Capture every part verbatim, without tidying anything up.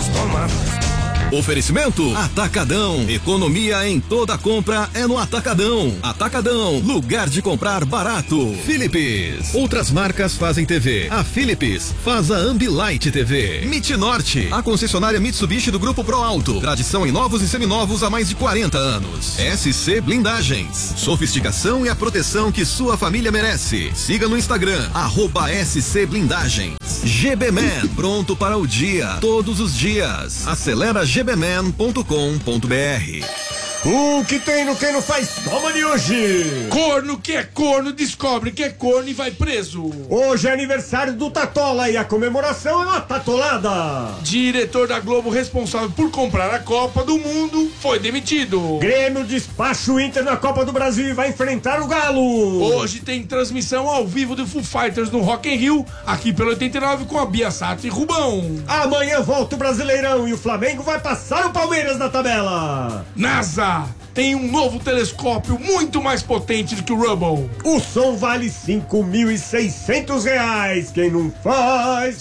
faz tomar. Oferecimento Atacadão. Economia em toda compra é no Atacadão. Atacadão, lugar de comprar barato. Philips. Outras marcas fazem T V. A Philips faz a Ambilight T V. Mitnorte, a concessionária Mitsubishi do Grupo Pro Alto. Tradição em novos e seminovos há mais de quarenta anos. S C Blindagens. Sofisticação e a proteção que sua família merece. Siga no Instagram, arroba S C Blindagens. G B Man, pronto para o dia, todos os dias. Acelera G B man ponto com ponto b r. O que tem no Quem Não Faz Toma de hoje? Corno que é corno, descobre que é corno e vai preso. Hoje é aniversário do Tatola e a comemoração é uma tatolada. Diretor da Globo responsável por comprar a Copa do Mundo foi demitido. Grêmio despacha o Inter na Copa do Brasil e vai enfrentar o Galo. Hoje tem transmissão ao vivo do Foo Fighters no Rock in Rio, aqui pelo oitenta e nove com a Bia Sato e Rubão. Amanhã volta o Brasileirão e o Flamengo vai passar o Palmeiras na tabela. NASA tem um novo telescópio muito mais potente do que o Hubble. O som vale cinco mil e seiscentos reais. Quem não faz,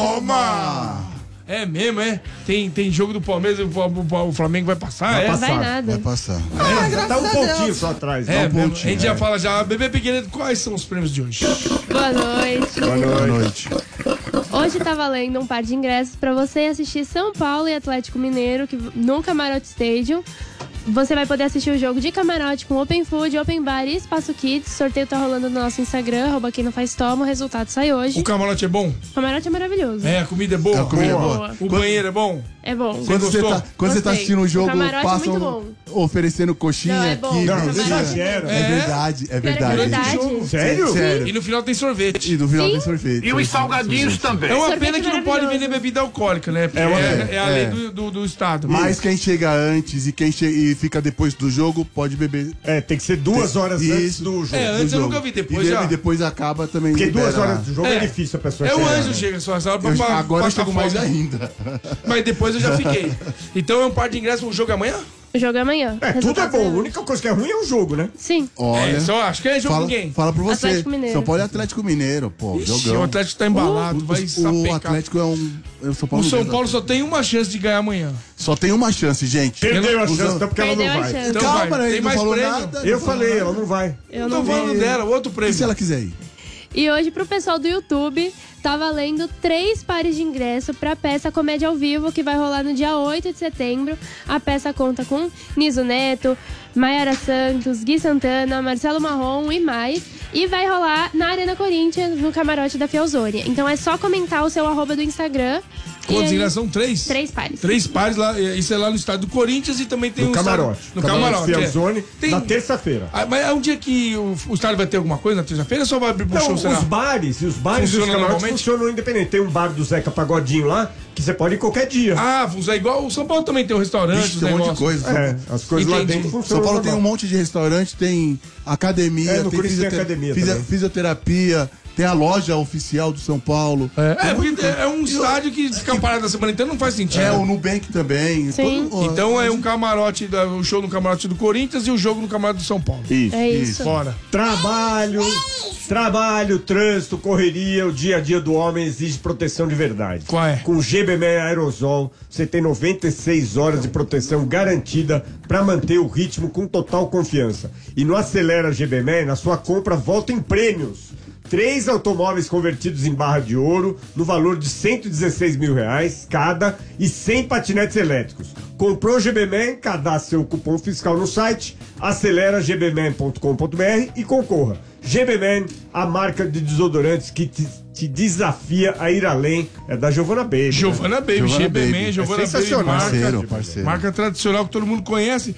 toma! É mesmo, é? Tem, tem jogo do Palmeiras, o, o Flamengo vai passar, vai é? passar. Vai nada. Vai passar. Ah, já tá um pontinho só atrás. É, um pontinho, a gente é. já fala já. Bebê Pequeno, quais são os prêmios de hoje? Boa noite. Boa noite. Boa noite. Hoje tá valendo um par de ingressos pra você assistir São Paulo e Atlético Mineiro que, no Camarote Stadium. Você vai poder assistir o jogo de camarote com Open Food, Open Bar e Espaço Kids. O sorteio tá rolando no nosso Instagram, arroba quem não faz toma. O resultado sai hoje. O camarote é bom? O camarote é maravilhoso. É, a comida é boa? A comida boa. é boa. O banheiro é bom? É bom. Quando você gostou? tá, quando você tá Gostei. assistindo o jogo, O camarote é passam muito bom. oferecendo coxinha Não, é aqui. bom. Não, Camarote não exagera. É verdade, é Pior é que é verdade. verdade. Sério? Sério. E no final tem sorvete. E no final Sim. tem sorvete. E os salgadinhos também. É uma Sorvete pena que não pode maravilhoso. vender bebida alcoólica, né? Porque É é, uma é, pena. a lei É. do, do, do Estado. Mas quem chega antes e quem che e fica depois do jogo pode beber. É, tem que ser duas horas Isso. antes do jogo. É, antes do eu jogo. nunca vi, depois e já. E depois acaba também. Porque duas libera- horas do jogo é, É. difícil a pessoa É o chegar. anjo chega só essa hora pra, Eu- pra agora eu passar chego mais fome. ainda. Mas depois eu já fiquei. Então é um par de ingressos, o jogo é amanhã? O jogo é amanhã. É, tudo é Resultado bom. sai A hoje. única coisa que é ruim é o jogo, né? Sim. Olha. É, só acho que é jogo Fala, com quem? fala pra você. Atlético Mineiro. São Paulo e Atlético Mineiro, pô. Ixi, jogão. o Atlético tá embalado, vai o sapecar. Atlético é um. é O São O Paulo, São não Paulo ganha. só tem uma chance de ganhar amanhã. Só tem uma chance, gente. Perdeu a Os- chance, então porque ela Perdeu não a vai. chance. Então Calma, vai. né? Tem Ele não mais falou prêmio? nada. Eu falei, ela não vai. Eu Tô não falando vi. dela, outro E prêmio. se ela quiser ir? E hoje, pro pessoal do YouTube, tá valendo três pares de ingresso pra peça Comédia ao Vivo, que vai rolar no dia oito de setembro. A peça conta com Niso Neto, Maiara Santos, Gui Santana, Marcelo Marrom e mais. E vai rolar na Arena Corinthians, no camarote da Fielzone. Então é só comentar o seu arroba do Instagram. Quantos e aí- ingressos são? Três? Três pares. Três pares lá, isso é lá no estádio do Corinthians e também tem No um camarote. estádio- No camarote. é. Fielzone, Tem- na terça-feira. Ah, mas é um dia que o, o estádio vai ter alguma coisa na terça-feira ou só vai abrir pro Não, show, será? os bares, os bares e os Funciona camarotes normalmente? funcionam independente. Tem um bar do Zeca Pagodinho lá, que você pode ir qualquer dia. Ah, funciona igual. O São Paulo também tem um restaurante, Vixe, os tem um monte de negócios. coisa. É, as coisas lá Entendi. dentro funcionam. São Paulo tem um normal. monte de restaurante, tem academia, É, no tem, Corinthians tem fisiotera- academia fisi- também. fisioterapia, tem a loja oficial do São Paulo. É, porque é um estádio que fica parado a semana inteira, não faz sentido. É, o Nubank também. Sim. Todo- Então é um camarote, da- o show no camarote do Corinthians e o jogo no camarote do São Paulo. Isso. É isso. Fora. Trabalho, trabalho, trânsito, correria, o dia a dia do homem exige proteção de verdade. Qual é? Com G B M E Aerosol, você tem noventa e seis horas de proteção garantida para manter o ritmo com total confiança. E no Acelera G B M E, na sua compra, volta em prêmios. Três automóveis convertidos em barra de ouro, no valor de cento e dezesseis mil reais cada, e cem patinetes elétricos. Comprou G B Man, cadastre seu cupom fiscal no site, acelera g b man ponto com ponto b r e concorra. G B Man, a marca de desodorantes que te, te desafia a ir além, é da Giovanna Baby. Giovanna Baby, Giovanna G B Baby. Man, Giovanna É Baby, sensacional. marca, Parceiro, parceiro. marca tradicional que todo mundo conhece.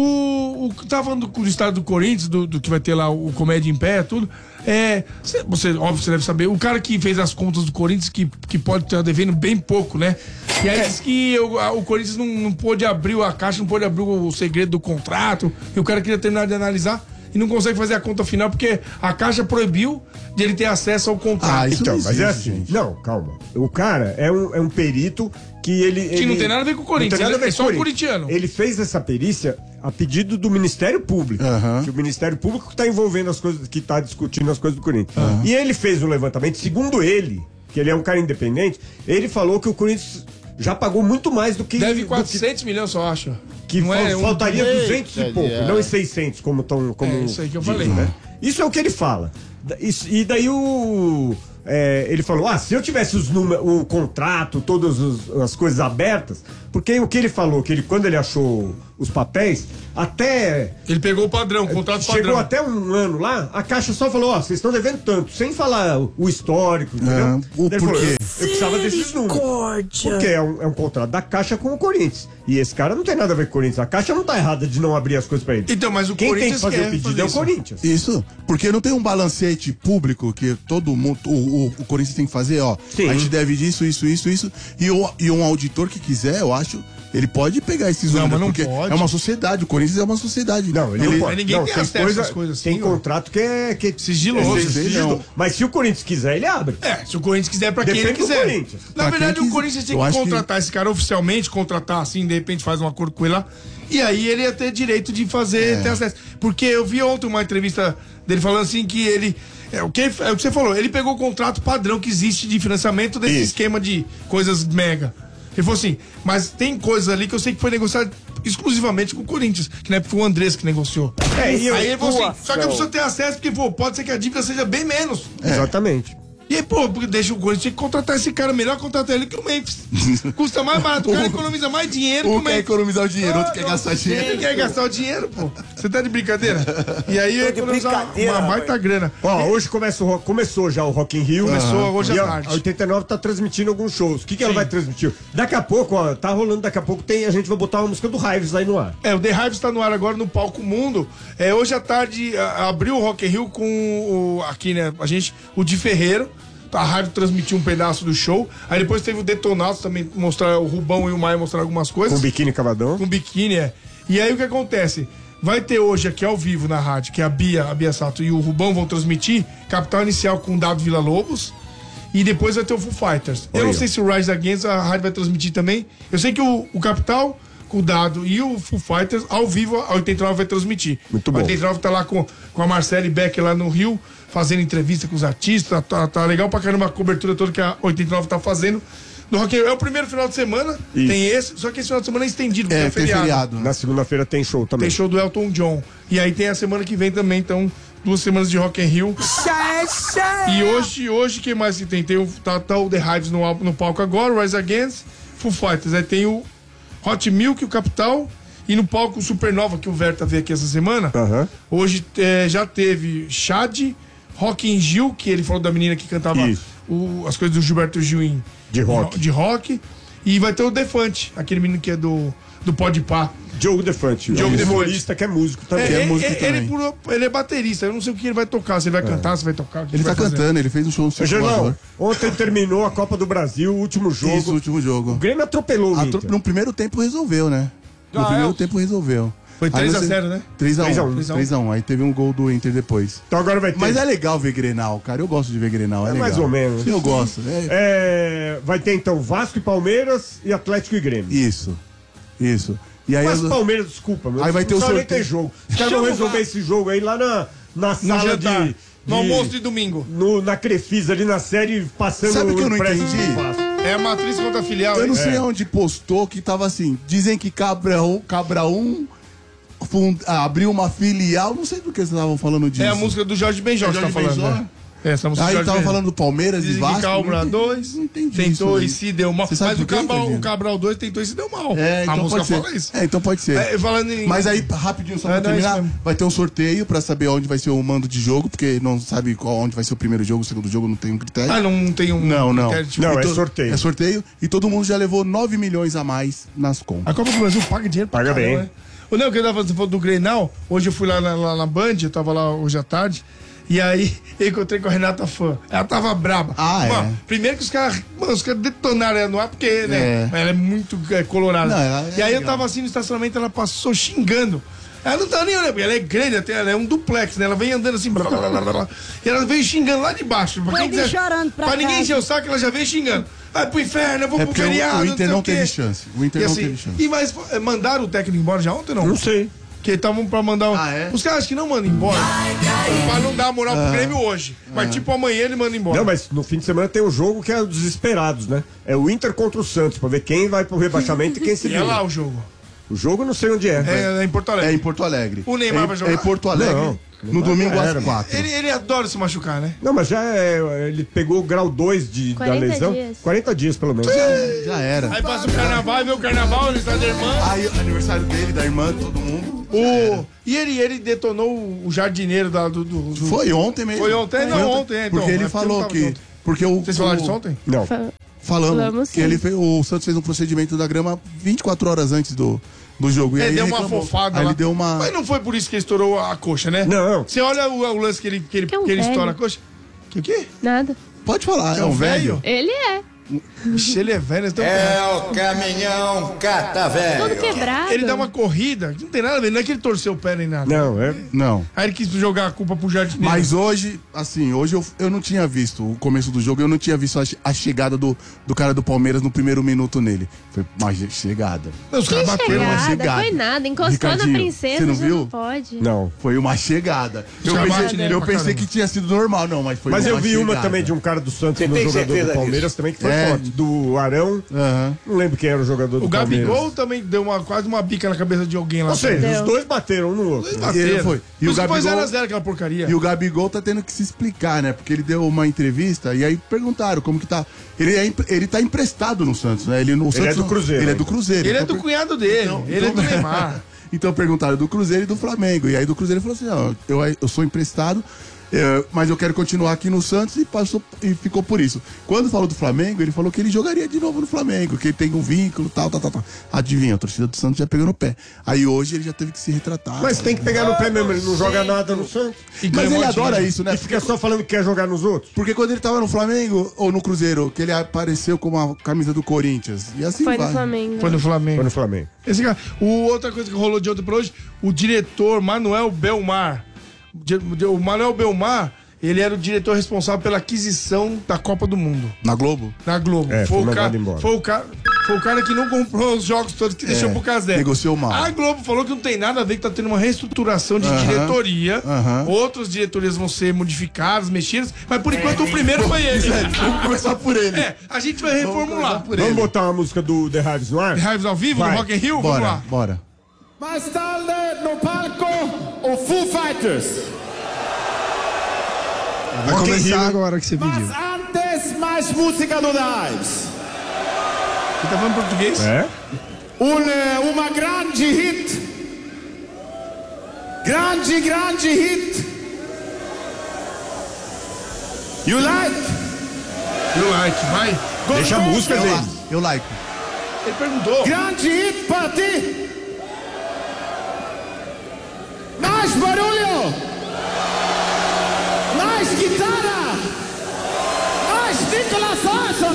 O, o tava falando do, do estado do Corinthians, do, do que vai ter lá o Comédia em Pé, tudo. É, cê- você, óbvio, você deve saber, o cara que fez as contas do Corinthians, que, que pode estar devendo bem pouco, né? E aí diz que o, a- o Corinthians não, não pôde abrir a caixa, não pôde abrir o segredo do contrato, e o cara queria terminar de analisar e não consegue fazer a conta final porque a caixa proibiu de ele ter acesso ao contrato. Ah, isso Então, não mas é existe, assim. gente. Não, calma. O cara é um, é um perito que ele. Que ele- não tem nada a ver com o Corinthians, não tem nada a ver é com só o um Corinthians. corintiano. Ele fez essa perícia a pedido do Ministério Público. Aham. Que o Ministério Público está envolvendo as coisas, que está discutindo as coisas do Corinthians. E ele fez um levantamento, segundo ele, que ele é um cara independente, ele falou que o Corinthians já pagou muito mais do que... Deve do quatrocentos milhões, só acho. Que, que não fal- é um- faltaria Eita, duzentos e pouco, é. não em seiscentos, como estão... Como É, isso aí que eu dizem, falei. né? Isso é o que ele fala. Da- isso- E daí o... é, ele falou, ah, se eu tivesse os números, o contrato, todas os- as coisas abertas, porque o que ele falou, que ele, quando ele achou os papéis, até... Ele pegou o padrão, o contrato Chegou padrão. até um ano lá, a Caixa só falou, ó, vocês estão devendo tanto, sem falar o, o histórico, entendeu? É, o Daí ele falou, porquê? eu, eu precisava desses números. Porque é um, é um contrato da Caixa com o Corinthians. E esse cara não tem nada a ver com o Corinthians. A Caixa não tá errada de não abrir as coisas pra ele. Então, mas o Quem tem que Corinthians fazer quer o pedido fazer é o isso. Corinthians. Isso, porque não tem um balancete público que todo mundo, o, o, o Corinthians tem que fazer, ó. Sim. A gente deve disso, isso, isso, isso. E, o, e um auditor que quiser, eu acho, ele pode pegar esses Não, números. mas não porque pode. é uma sociedade, o Corinthians é uma sociedade. Não, ele, não pode. Mas ninguém não, tem acesso às coisas assim, Tem ó. contrato que é, que é Sigiloso. é sigiloso. Não. Mas se o Corinthians quiser, ele abre. É, se o Corinthians quiser, pra quem ele Depende do quiser. Corinthians. Na Pra verdade, quem o quiser. Corinthians tem Eu que acho que- contratar esse cara oficialmente, contratar assim, de repente faz um acordo com ele lá. E aí ele ia ter direito de fazer, É. ter acesso. Porque eu vi ontem uma entrevista dele falando assim que ele. É o que, é o que você falou, ele pegou o contrato padrão que existe de financiamento desse Isso. esquema de coisas mega. Ele falou assim, mas tem coisas ali que eu sei que foi negociado exclusivamente com o Corinthians, que na época foi o Andrés que negociou. É, e eu- aí ele falou assim, Nossa. só que eu preciso ter acesso, porque pô, pode ser que a dívida seja bem menos. Exatamente. E aí, pô, porque deixa o Corinthians, tem que contratar esse cara, melhor contratar ele que o Memphis. Custa mais barato, o cara economiza mais dinheiro que o Um quer Memphis. economizar o dinheiro, outro quer Ah, gastar não, dinheiro. Quem quer gastar o dinheiro, pô? Você tá de brincadeira? E aí Tô de economizar brincadeira, uma baita grana. Ó, hoje começa o, ro- começou já o Rock in Rio. Começou hoje E à a, tarde. a oitenta e nove tá transmitindo alguns shows. O que, que ela Sim. vai transmitir? Daqui a pouco, ó, tá rolando daqui a pouco, tem, a gente vai botar uma música do Hives aí no ar. É, o The Hive está no ar agora no Palco Mundo. É, hoje à tarde a- abriu o Rock in Rio com o, aqui, né, a gente, o Di Ferreiro. A rádio transmitiu um pedaço do show. Aí depois teve o Detonados também, mostrar o Rubão e o Maia mostrar algumas coisas. Com biquíni cavadão. Com biquíni, é. E aí o que acontece? Vai ter hoje aqui ao vivo na rádio, que a Bia, a Bia Sato e o Rubão vão transmitir Capital Inicial com o Dado Villa Lobos. E depois vai ter o Foo Fighters. Eu Olha. não sei se o Rise Against a rádio vai transmitir também. Eu sei que o, o Capital, com o Dado e o Foo Fighters, ao vivo, a oitenta e nove vai transmitir. Muito bom. A oitenta e nove tá lá com, com a Marcele Becker lá no Rio, fazendo entrevista com os artistas. Tá, tá legal pra caramba a cobertura toda que a oitenta e nove tá fazendo. No Rock in Rio. É o primeiro final de semana, Isso. tem esse, só que esse final de semana é estendido, porque É, é, tem feriado. feriado. né? Na segunda-feira tem show também. Tem show do Elton John. E aí tem a semana que vem também, então, duas semanas de Rock in Rio. E hoje, hoje, quem mais que tem? Tem o, tá, tá o The Hives no, al- no palco agora, o Rise Against, Foo Fighters. Aí tem o Hot Milk, o Capital, e no palco o Supernova, que o Verta veio aqui essa semana. Aham. Hoje é, já teve Chad, Rock in Gil, que ele falou da menina que cantava Isso. o- as coisas do Gilberto Gil em, De rock. de rock. E vai ter o Defante, aquele menino que é do, do Podpah. Diogo Defante. Diogo um Defante. humorista que é músico também. é ele, músico ele, também. por- ele é baterista, eu não sei o que ele vai tocar, se ele vai cantar, se vai tocar. o que Ele vai tá fazer. cantando, ele fez um show no Circo Gerlão, Voador. ontem terminou a Copa do Brasil, o último jogo. Isso, o último jogo. O Grêmio atropelou o Atro- Inter. No primeiro tempo resolveu, né? No Ah, primeiro é. tempo resolveu. Foi Aí três a você- zero, né? três a um. três a um. três a um. Aí teve um gol do Inter depois. Então agora vai ter. Mas é legal ver Grenal, cara. Eu gosto de ver Grenal. É, É legal. mais ou menos. Eu gosto. É... É, vai ter então Vasco e Palmeiras e Atlético e Grêmio. Isso. Isso. E aí Vasco e as- Palmeiras, desculpa, meu. Aí vai ter não o sabe nem sorteio. ter jogo. Os caras vão Chama o resolver Vasco. esse jogo aí lá na, na No sala jantar, de, no de- almoço de domingo. no- na Crefisa ali na série, passando Sabe o que eu não empréstimo entendi? do Vasco. É a matriz contra a filial. Eu não hein? sei É. onde postou que tava assim. Dizem que Cabra um, Cabra um fund- ah, abriu uma filial. Não sei do que vocês estavam falando disso. É a música do Jorge Benjol que É tá Jorge falando. Benjol? Né? É, essa música do Aí Jorge tava Benjol. falando do Palmeiras e Dizem que Vasco. Cabral não entendi- dois não entendi tentou isso e aí. se deu mal. Você sabe Mas o por quê, Cabral, Cadinho? o Cabral dois tentou e se deu mal. É, então a música pode ser. fala isso. É, então pode ser. É, falando em... Mas aí, rapidinho, só É, pra não, é isso terminar, mesmo. vai ter um sorteio pra saber onde vai ser o mando de jogo, porque não sabe qual, onde vai ser o primeiro jogo, o segundo jogo, não tem um critério. Ah, não tem um... Não, não. critério, tipo, Não, é to- sorteio. É sorteio e todo mundo já levou nove milhões a mais nas contas. A Copa do Brasil paga dinheiro pra Paga caramba, bem. né? O Léo, que eu tava falando, você falou do Grenal, hoje eu fui lá na, lá na Band, eu tava lá hoje à tarde, e aí eu encontrei com a Renata Fã. Ela tava braba. Ah, é? Mano, primeiro que os caras, mano, os caras detonaram ela no ar, porque, né, É. ela é muito é, colorada. Não, ela é e aí eu legal. tava assim no estacionamento, ela passou xingando. Ela não tá nem olhando, porque ela é grande, até, ela é um duplex, né? Ela vem andando assim, blá, blá, blá, blá, blá, e ela veio xingando lá de baixo. Pra, quem Vem quiser- chorando pra pra ninguém casa. encher o saco, ela já veio xingando. Vai pro inferno, eu vou É pro porque o- feriado. o Inter sei não quê. teve chance. O Inter E não assim, teve chance. E mas eh, mandaram o técnico embora já ontem ou não? Não sei. Que estavam pra mandar. Um... Ah, é? Os caras que não mandam embora. Pra não dar moral pro Grêmio hoje. Mas tipo, amanhã ele manda embora. Não, mas no fim de semana tem um jogo que é dos desesperados, né? É o Inter contra o Santos, pra ver quem vai pro rebaixamento e quem se E é vira. lá o jogo. O jogo eu não sei onde é. É, é em Porto Alegre. É em Porto Alegre. O Neymar é, vai jogar? É em Porto Alegre. Não, no domingo era, às quatro. Ele, ele adora se machucar, né? Não, mas já é, ele pegou o grau dois de, da quarenta lesão. dias. quarenta dias, pelo menos. Já era. Aí passa o carnaval, vê o carnaval, ele está da irmã. Aí, aniversário dele, da irmã, todo mundo. O... E ele, ele detonou o jardineiro da, do, do, do- Foi ontem mesmo. Foi ontem? Não, ontem, é, então. Porque ele É porque eu falou não tava que. junto. Porque o. Vocês falaram o- disso ontem? Não. Fa- Falamos Falamos que sim. ele fez, o Santos fez um procedimento da grama vinte e quatro horas antes do, do jogo. E Ele aí deu uma reclamou. fofada Aí lá. ele deu uma. Mas não foi por isso que ele estourou a coxa, né? Não. Você olha o, o lance que ele, que ele, Que é um que ele velho. estoura a coxa. Que o quê? Nada. Pode falar, Que é um velho. Ele é. Ixi, ele é velho. Então... É o caminhão cata velho. Todo quebrado. Ele dá uma corrida, que não tem nada a ver, não é que ele torceu o pé nem nada. Não, é. Não. Aí ele quis jogar a culpa pro jardineiro. Mas hoje, assim, hoje eu, eu não tinha visto o começo do jogo, eu não tinha visto a, che- a chegada do, do cara do Palmeiras no primeiro minuto nele. Foi uma che- chegada. Não, os caras Que bateram, chegada, mas... chegada. foi nada. Encostou Ricardinho, na princesa, você não já viu? não pode. Não. Foi uma chegada. Eu Já bate pensei, nele eu pra pensei caramba. que tinha sido normal, não, mas foi Mas uma eu vi uma chegada. também de um cara do Santos Você no tem jogador certeza do Palmeiras disso? também, que foi É. forte. Do Arão. Aham. Não lembro quem era o jogador do O Palmeiras. Gabigol também deu uma, quase uma bica na cabeça de alguém lá. Ou seja, Deu. os dois bateram um no outro. E ele foi. E o Isso foi Gabigol- zero a zero aquela porcaria. E o Gabigol tá tendo que se explicar, né? Porque ele deu uma entrevista e aí perguntaram como que tá. Ele, é, empre- ele tá emprestado no Santos, né? Ele, no Santos, é do Cruzeiro, Ele é né? do Cruzeiro. Ele é Então do cunhado dele, Então- ele é do Neymar. Então perguntaram do Cruzeiro e do Flamengo. E aí do Cruzeiro ele falou assim: ó, eu, eu sou emprestado, é, mas eu quero continuar aqui no Santos e, passou, e ficou por isso. Quando falou do Flamengo, ele falou que ele jogaria de novo no Flamengo, que ele tem um vínculo, tal, tal, tal, tal. Adivinha, a torcida do Santos já pegou no pé. Aí hoje ele já teve que se retratar. Mas tem que pegar no pé mesmo, ele não joga nada no Santos. E Mas ganhou ele um monte de adora dinheiro. isso, né? E fica só falando que quer jogar nos outros. Porque quando ele tava no Flamengo ou no Cruzeiro, que ele apareceu com a camisa do Corinthians. E assim Foi vai. no Flamengo. Foi no Foi Flamengo. no Flamengo. Esse cara, o, outra coisa que rolou de ontem pra hoje, o diretor Manuel Belmar. Di- O Manuel Belmar, ele era o diretor responsável pela aquisição da Copa do Mundo Na Globo? na Globo. É, foi o mandado cara, embora. foi o cara, foi o cara que não comprou os jogos todos, que deixou pro Casé. negociou mal. A Globo falou que não tem nada a ver, que tá tendo uma reestruturação de Aham, diretoria. aham. Outras diretorias vão ser modificadas, mexidas, mas por enquanto o primeiro foi ele. Vamos começar por ele. É, a gente vai reformular. por Vamos ele. botar uma música do The Hives no ar? Raives ao vivo, Vai. no Rock in Rio, vamos Bora, lá. bora. Mais tarde, no palco, o Foo Fighters. Vai Rock in começar Rio. agora que você Mas pediu. antes, mais música do Dives. Você tá falando português? É? Um, eh, uma grande hit. Grande, grande hit. You like? You like, vai. Deixa a música Eu, dele. la- eu like. Ele perguntou. Grande hit para ti. Mais barulho. Mais guitarra. Mais Nicolas Sarson.